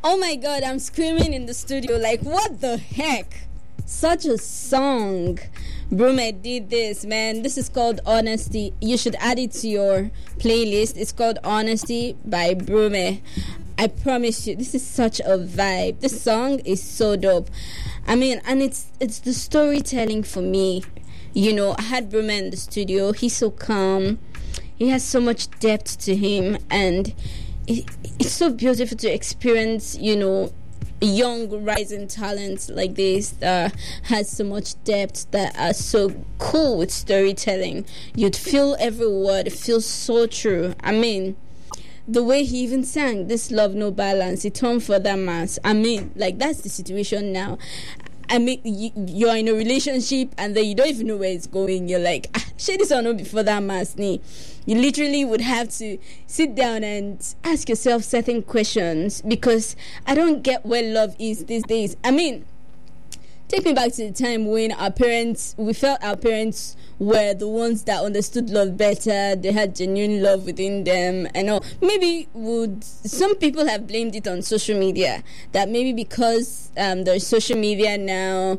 Oh my god, I'm screaming in the studio like, what the heck? Such a song. Brume did this, man. This is called Honesty. You should add it to your playlist. It's called Honesty by Brume. I promise you, this is such a vibe. This song is so dope. I mean, and it's the storytelling for me. You know, I had Brume in the studio. He's so calm. He has so much depth to him, and it's so beautiful to experience, you know, young rising talents like this that has so much depth, that are so cool with storytelling. You'd feel every word, it feels so true. I mean, the way he even sang this love no balance, it turned for that mass. I mean, like, that's the situation now. I mean, you're in a relationship and then you don't even know where it's going. You're like, share this or no before that mass. You literally would have to sit down and ask yourself certain questions, because I don't get where love is these days. I mean, take me back to the time when we felt our parents were the ones that understood love better. They had genuine love within them and all. Maybe some people have blamed it on social media, that maybe because there's social media now,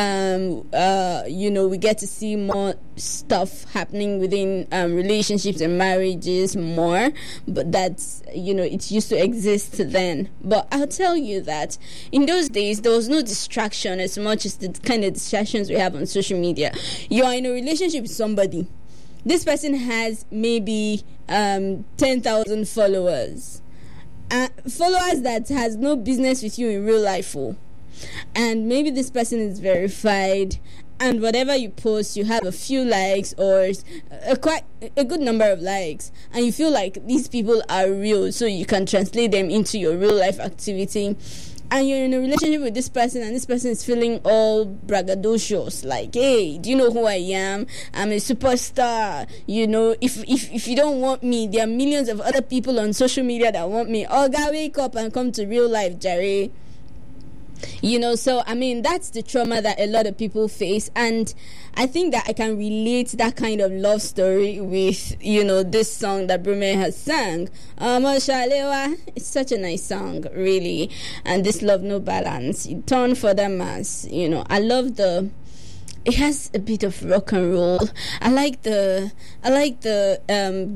you know, we get to see more stuff happening within relationships and marriages more, but that's, you know, it used to exist then. But I'll tell you that in those days there was no distraction as much as the kind of distractions we have on social media. You are in a relationship with somebody. This person has maybe 10,000 followers, followers that has no business with you in real life. And maybe this person is verified, and whatever you post, you have a few likes or quite a good number of likes, and you feel like these people are real, so you can translate them into your real life activity. And you're in a relationship with this person, and this person is feeling all braggadocious, like, hey, do you know who I am? I'm a superstar. You know, if you don't want me, there are millions of other people on social media that want me. Oh, God, wake up and come to real life, Jerry. You know, so I mean, that's the trauma that a lot of people face, and I think that I can relate that kind of love story with, you know, this song that Brume has sang. It's such a nice song, really. And this love no balance, it turned for the mass. You know, I love it has a bit of rock and roll. I like the